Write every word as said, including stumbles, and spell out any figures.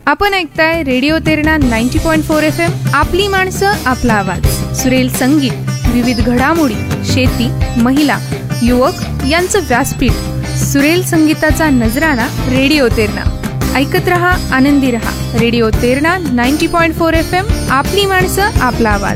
आपण ऐकताय radio Terna ninety point four F M. आपली माणसं आपला आवाज. सुरेल संगीत, विविध घडामोडी, शेती, महिला, युवक यांचं व्यासपीठ. सुरेल संगीताचा नजराणा रेडिओ तेरणा. ऐकत रहा, आनंदी रहा. Radio Terna ninety point four F M. आपली माणसं आपला आवाज.